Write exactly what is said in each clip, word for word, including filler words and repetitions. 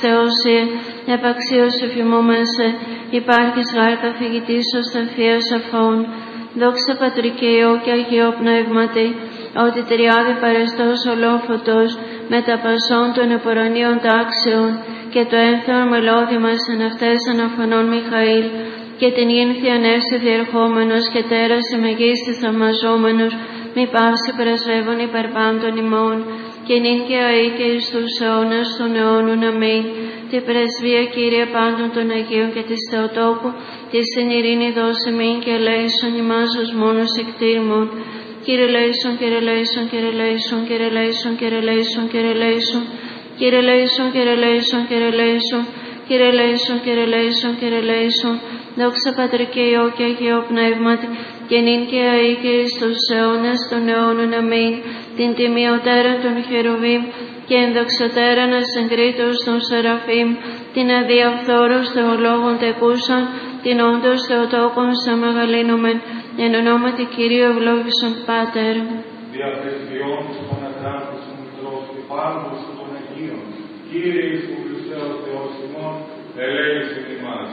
Θεώσιε, επαξίωση φημούμενσε, υπάρχεις γάρ καθηγητής ως θευθείας αφών. Δόξα Πατρί και Υιό και Αγίο Πνεύματι, ότι τριάδι παρεστός ολόφωτος, με τα πασών των επουρανίων τάξεων, και το ένθεον μελώδη μας εν αυτές αναφανών Μιχαήλ, και την ήνθη ανέρση διερχόμενος και τέραση μεγίστη θαυμαζόμενος, μη παύση πρεσβεύων υπερ πάντων ημών, και νυν και αεί και εις τους αιώνας των αιώνων αμήν. Τη πρεσβεία, Κύριε, πάντων των Αγίων και της Θεοτόκου, της εν ειρήνη δώσε μην και ελέησον ημάς ως μόνος εκτίμων. Κύριε ελέησον, Κύριε ελέησον, Κύριε ελέησον, Κύριε ελέησον, Κύριε ελέησον, Κύριε ελέησον, Κύριε ελέησον, Κύριε ελέησον, Κύριε ελέησον, Κύριε ελέησον, Κύριε ελέησον, Κύριε ελέησον. Δόξα Πατρί και Υιό και Αγίο Πνεύματι, και νυν και αεί και εις τους αιώνας των αιώνων αμήν. Την τιμιωτέραν των χερουβίμ και ενδοξωτέραν ασυγκρίτως των σεραφείμ, την αδιαφθόρους θεολόγων τεκούσαν, την όντως Θεοτόκον σα μεγαλύνομεν, εν ονόματι Κυρίου ευλόγησον Πάτερ. Διαπεσβειών των αγράτων του Μητρός και πάντως των Αγίων, Κύριε Ιησού Χριστέ ο Θεός ημών, ελέησον ημάς.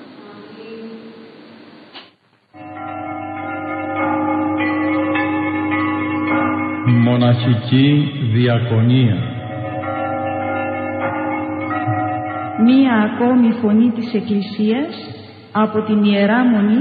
Μοναχική Διακονία. Μία ακόμη φωνή της Εκκλησίας από την Ιερά Μονή